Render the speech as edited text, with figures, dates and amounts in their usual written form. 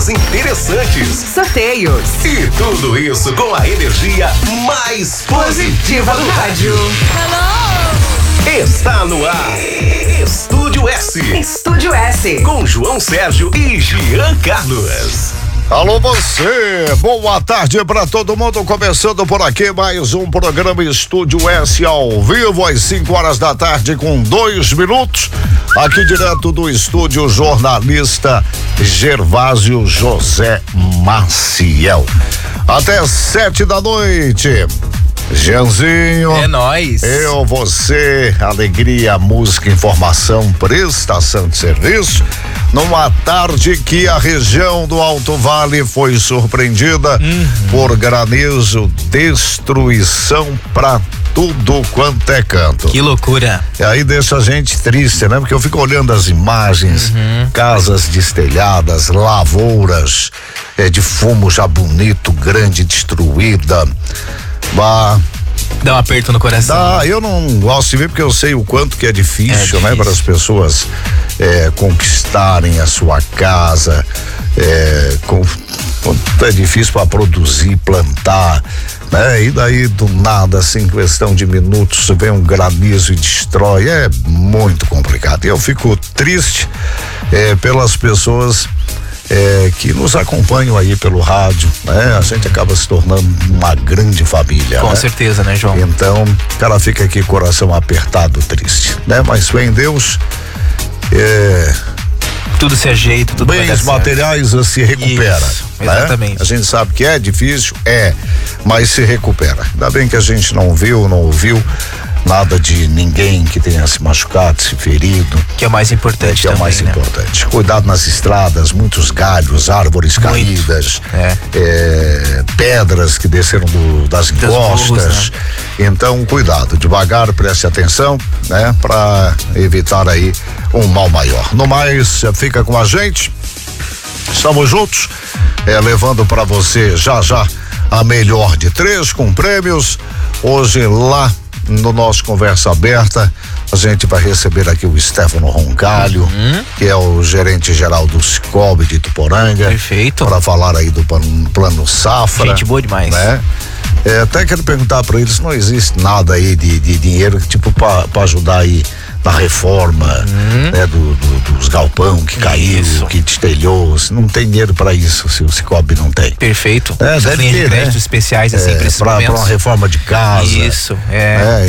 prêmios interessantes, sorteios e tudo isso com a energia mais positiva do rádio. Está no ar Estúdio S. Estúdio S. Com João Sérgio e Jean Carlos. Alô você, boa tarde pra todo mundo, começando por aqui mais um programa Estúdio S ao vivo às 5 horas da tarde com 2 minutos, aqui direto do estúdio jornalista Gervásio José Maciel, até 7 da noite. Jeanzinho, é nóis. Eu, você, alegria, música, informação, prestação de serviço. Numa tarde que a região do Alto Vale foi surpreendida por granizo, destruição pra tudo quanto é canto. Que loucura. E aí deixa a gente triste, né? Porque eu fico olhando as imagens, casas destelhadas, lavouras, de fumo já bonito, grande, destruída. Dá um aperto no coração. Eu não gosto de ver porque eu sei o quanto que é difícil, né? Para as pessoas conquistarem a sua casa, quanto é difícil para produzir, plantar, né? E daí do nada, assim, questão de minutos, vem um granizo e destrói, é muito complicado. E eu fico triste pelas pessoas que nos acompanham aí pelo rádio, né? A gente acaba se tornando uma grande família. Com né? certeza, né, João? Então, o cara fica aqui coração apertado, triste, né? Mas fé em Deus, tudo se ajeita, tudo vai dar bens certo. materiais se recupera. Isso, né? exatamente. A gente sabe que é difícil, mas se recupera. Ainda bem que a gente não ouviu nada de ninguém que tenha se machucado, se ferido. Que é o mais importante que é também, o mais né? importante. Cuidado nas estradas, muitos galhos, árvores caídas, pedras que desceram das encostas. Morros, né? Então, cuidado, devagar, preste atenção, né? Para evitar aí um mal maior. No mais, fica com a gente. Estamos juntos, levando para você já a melhor de 3 com prêmios. Hoje lá no nosso Conversa Aberta, a gente vai receber aqui o Stefano Roncalho, que é o gerente geral do Cicobi de Ituporanga. Perfeito. Para falar aí do plano Safra. Gente boa demais. Né? Até quero perguntar para eles, não existe nada aí de dinheiro tipo para ajudar aí na reforma, né, dos galpão que caiu, que destelhou. Não tem dinheiro para isso, se o Cicobi não tem. Perfeito. Deve linhas ter, de créditos especiais assim para esses pra momentos. uma reforma de casa. Isso,